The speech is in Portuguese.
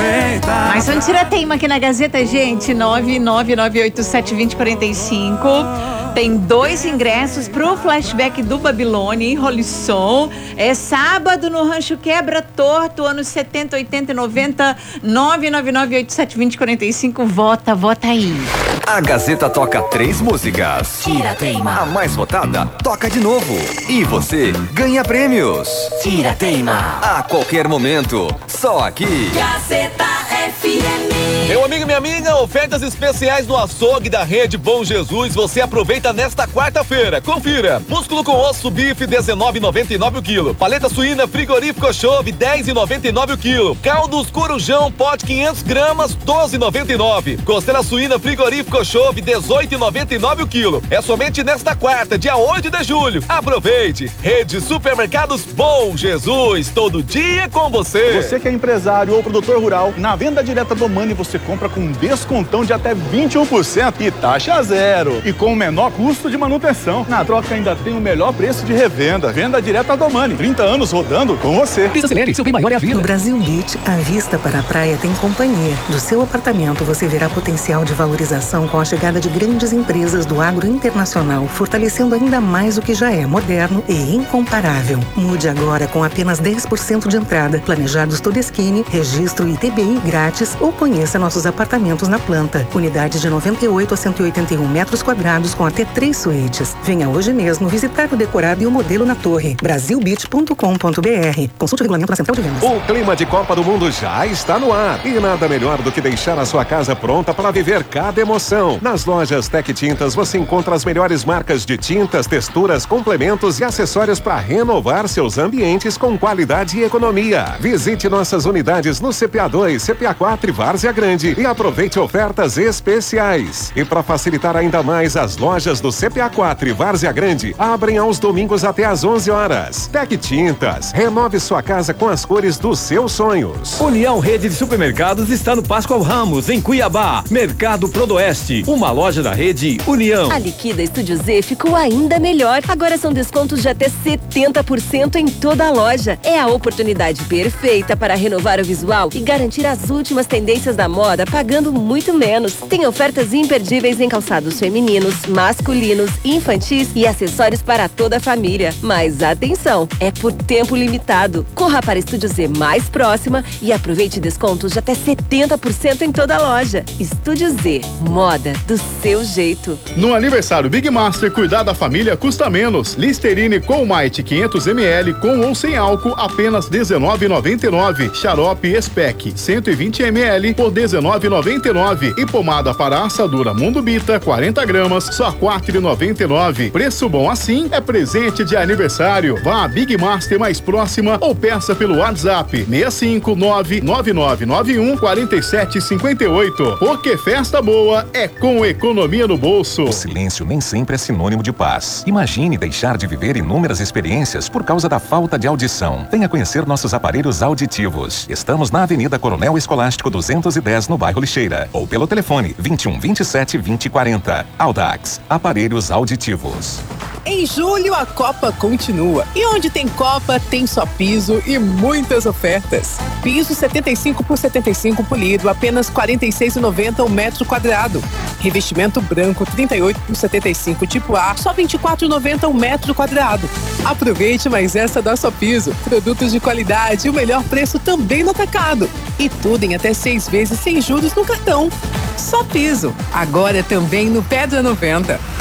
aproveita. Mais um tira-teima aqui na Gazeta, gente. 999872045. Tem 2 ingressos pro flashback do Babilônia em Rolisson. É sábado no Rancho Quebra Torto, anos 70, 80 e 90. 999872045. Vota aí. A Gazeta toca 3 músicas. Tira-teima. A mais votada toca de novo. E você ganha prêmios. Tira-teima. A qualquer momento. Só aqui. Gazeta FM. Meu amigo e minha amiga, ofertas especiais no açougue da Rede Bom Jesus, você aproveita nesta quarta-feira. Confira. Músculo com osso bife, R$19,99 o quilo. Paleta suína frigorífico chove, R$10,99 o quilo. Caldos corujão, pote 500 gramas, R$12,99. Costela suína frigorífico chove, R$18,99 o quilo. É somente nesta quarta, dia 8 de julho. Aproveite. Rede Supermercados Bom Jesus, todo dia com você. Você que é empresário ou produtor rural, na venda direta do Mani você compra com um descontão de até 21% e taxa zero. E com o menor custo de manutenção. Na troca ainda tem o melhor preço de revenda. Venda direta do Mani. 30 anos rodando com você. Desacelere, seu bem maior é a vida. No Brasil Beach, a vista para a praia tem companhia. Do seu apartamento você verá potencial de valorização com a chegada de grandes empresas do agro internacional, fortalecendo ainda mais o que já é moderno e incomparável. Mude agora com apenas 10% de entrada. Planejados Todeskine, registro e TBI grátis ou conheça nossos apartamentos na planta. Unidade de 98 a 181 metros quadrados com até 3 suítes. Venha hoje mesmo visitar o decorado e o modelo na torre. Brasilbeach.com.br. Consulte o regulamento na Central de Vendas. O clima de Copa do Mundo já está no ar. E nada melhor do que deixar a sua casa pronta para viver cada emoção. Nas lojas Tec Tintas você encontra as melhores marcas de tintas, texturas, complementos e acessórios para renovar seus ambientes com qualidade e economia. Visite nossas unidades no CPA 2, CPA 4 e Várzea Grande e aproveite ofertas especiais. E para facilitar ainda mais, as lojas do CPA 4 e Várzea Grande abrem aos domingos até às 11 horas. Tec Tintas, renove sua casa com as cores dos seus sonhos. União Rede de Supermercados está no Pascoal Ramos, em Cuiabá. Mercado Prodoeste, uma loja da rede União. A Liquida Estúdio Z ficou ainda melhor. Agora são descontos de até 70% em toda a loja. É a oportunidade perfeita para renovar o visual e garantir as últimas tendências da moda pagando muito menos. Tem ofertas imperdíveis em calçados femininos, masculinos, infantis e acessórios para toda a família. Mas atenção, é por tempo limitado. Corra para a Estúdio Z mais próxima e aproveite descontos de até 70% em toda a loja. Estúdio Z, moda do seu jeito. No aniversário Big Master, cuidar da família custa menos. Listerine Colmite 500 ml com ou sem álcool, apenas R$19,99. Xarope Spec 120 ml por R$19,99. E pomada para assadura Mundo Bita 40 gramas, só R$4,99. Preço bom assim é presente de aniversário. Vá a Big Master mais próxima ou peça pelo WhatsApp 65999914758. Porque festa boa é com economia no bolso. O silêncio nem sempre é sinônimo de paz. Imagine deixar de viver inúmeras experiências por causa da falta de audição. Venha conhecer nossos aparelhos auditivos. Estamos na Avenida Coronel Escolástico 210, no bairro Lixeira. Ou pelo telefone 21 27 20 40. Audax, aparelhos auditivos. Em julho, a Copa continua. E onde tem Copa, tem Só Piso e muitas ofertas. Piso 75 por 75 polido, apenas R$ 46,90 o metro quadrado. Revestimento branco 38 por 75 tipo A, só R$ 24,90 o metro quadrado. Aproveite mais essa da Só Piso. Produtos de qualidade e o melhor preço também no atacado. E tudo em até 6 vezes sem juros no cartão. Só Piso. Agora também no Pedra 90.